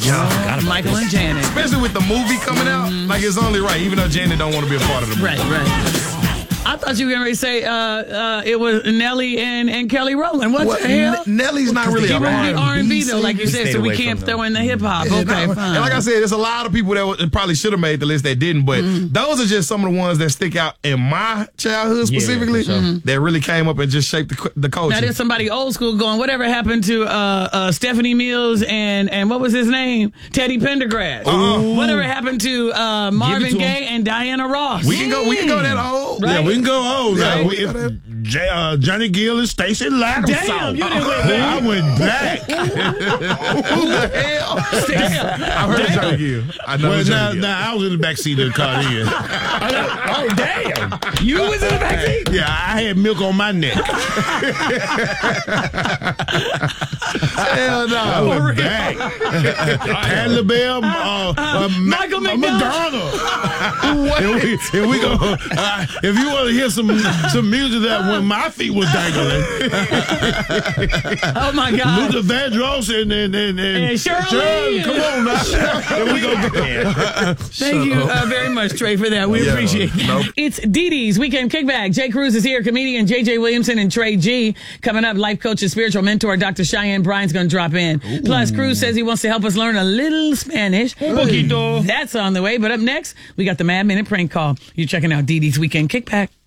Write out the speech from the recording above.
Michael and Janet. Especially with the movie coming out, like it's only right, even though Janet don't want to be a part of the movie. Right. I thought you were going to say it was Nelly and Kelly Rowland. What the hell? Nelly's not really She a won't be R&B though, like you said, so we away can't from throw in the hip hop. Yeah, Okay, no. fine. And like I said, there's a lot of people that probably should have made the list that didn't, but those are just some of the ones that stick out in my childhood specifically that really came up and just shaped the culture. Now there's somebody old school going, whatever happened to Stephanie Mills and what was his name? Teddy Pendergrass. Whatever happened to Marvin Gaye and Diana Ross? We can go that old. Right? Yeah, we can go old. Yeah, Johnny Gill and Stacey Ladder. Damn, you didn't went back. I went back. Who the hell? I heard Johnny Gill. I know Johnny Gill. Now I was in the backseat of the car then. Oh, damn. You was in the backseat? Yeah, I had milk on my neck. Hell no. I went back. Pat LaBelle, Michael McDonald. If we go, if you want to hear some music that when my feet was dangling. Oh my God. Luther Vandross and Shirley. Come on now. Here we go. Thank you very much, Trey, for that. We appreciate it. Nope. It's Dee Dee's Weekend Kickback. Jay Cruz is here, comedian JJ Williamson and Trey G. Coming up, life coach and spiritual mentor Dr. Cheyenne Bryan's going to drop in. Ooh. Plus, Cruz says he wants to help us learn a little Spanish. Poquito. That's on the way. But up next, we got the Mad Minute prank call. You're checking out Dee Dee's Weekend Kickback.